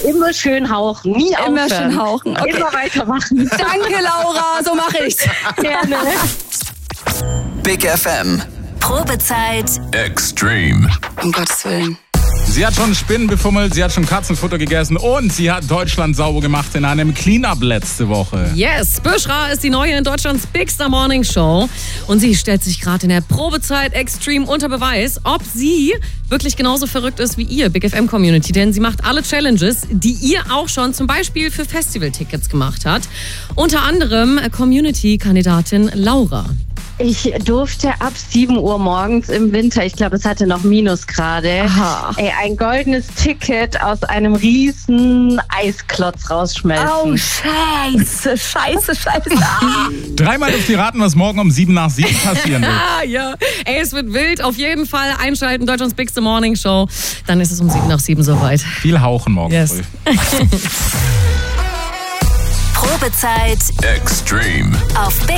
Immer schön hauchen, nie aufhören. Immer schön hauchen. Okay. Immer weitermachen. Danke, Laura, so mache ich's. Gerne. Big FM. Probezeit Extreme. Um Gottes Willen. Sie hat schon Spinnen befummelt, sie hat schon Katzenfutter gegessen und sie hat Deutschland sauber gemacht in einem Cleanup letzte Woche. Yes, Büschra ist die Neue in Deutschlands Big Star Morning Show und sie stellt sich gerade in der Probezeit Extreme unter Beweis, ob sie wirklich genauso verrückt ist wie ihr Big FM Community, denn sie macht alle Challenges, die ihr auch schon zum Beispiel für Festivaltickets gemacht hat. Unter anderem Community-Kandidatin Laura. Ich durfte ab 7 Uhr morgens im Winter, ich glaube, es hatte noch Minusgrade, ein goldenes Ticket aus einem riesen Eisklotz rausschmelzen. Oh, scheiße. Dreimal dürft ihr raten, was morgen um 7 nach 7 passieren wird. Ja. Ey, es wird wild. Auf jeden Fall einschalten, Deutschlands Big Star Morning Show. Dann ist es um 7 nach 7 soweit. Viel hauchen morgen früh. Probezeit Extreme. auf